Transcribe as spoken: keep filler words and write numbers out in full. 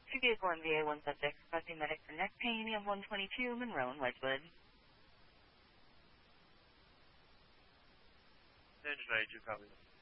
Two vehicle M V A, one subject, requesting medic for neck pain. You have one twenty-two, Monroe and Wedgwood. Engine ninety-two, copy.